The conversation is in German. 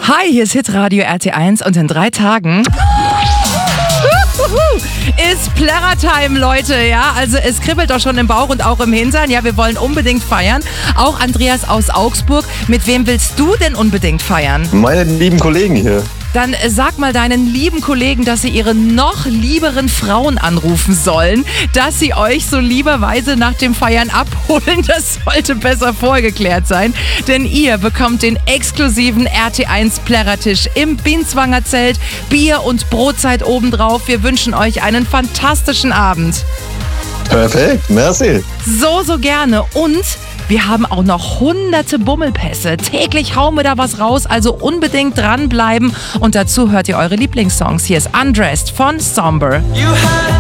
Hi, hier ist Hitradio RT1 und in 3 Tagen ist Plärrer-Time, Leute, ja. Also es kribbelt doch schon im Bauch und auch im Hintern. Ja, wir wollen unbedingt feiern. Auch Andreas aus Augsburg. Mit wem willst du denn unbedingt feiern? Meine lieben Kollegen hier. Dann sag mal deinen lieben Kollegen, dass sie ihre noch lieberen Frauen anrufen sollen, dass sie euch so lieberweise nach dem Feiern abholen. Das sollte besser vorgeklärt sein, denn ihr bekommt den exklusiven RT1 Plärrertisch im Bienzwanger Zelt, Bier und Brotzeit obendrauf. Wir wünschen euch einen fantastischen Abend. Perfekt, merci. So gerne. Und wir haben auch noch hunderte Bummelpässe. Täglich hauen wir da was raus, also unbedingt dranbleiben. Und dazu hört ihr eure Lieblingssongs. Hier ist Undressed von Somber.